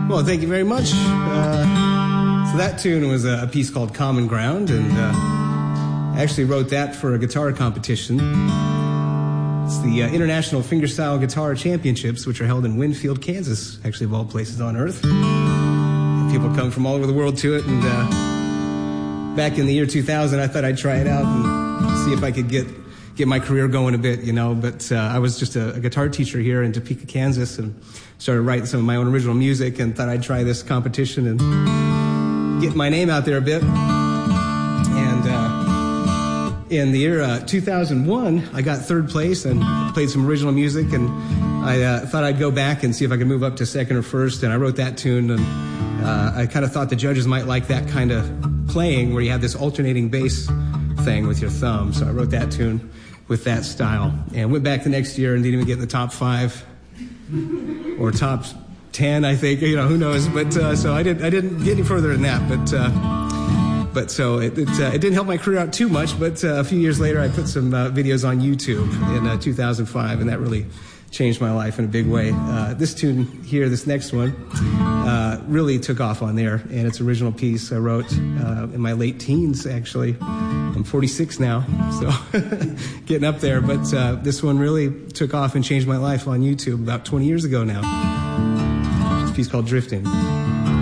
Well, thank you very much. So that tune was a piece called Common Ground, and I actually wrote that for a guitar competition. It's the International Fingerstyle Guitar Championships, which are held in Winfield, Kansas, actually of all places on earth. And people come from all over the world to it, and back in the year 2000, I thought I'd try it out and see if I could get my career going a bit, you know, but I was just a guitar teacher here in Topeka, Kansas, and started writing some of my own original music and thought I'd try this competition and get my name out there a bit. And in the year 2001, I got third place and played some original music, and I thought I'd go back and see if I could move up to second or first, and I wrote that tune, and I kind of thought the judges might like that kind of playing where you have this alternating bass thing with your thumb, so I wrote that tune with that style, and went back the next year and didn't even get in the top 5 or top 10, I think, you know, who knows, but so I didn't get any further than that, but so it didn't help my career out too much, but a few years later I put some videos on YouTube in 2005, and that really changed my life in a big way. This tune here, this next one, really took off on there, and it's an original piece I wrote in my late teens, actually. I'm 46 now, so getting up there, but this one really took off and changed my life on YouTube about 20 years ago now. It's a piece called Drifting.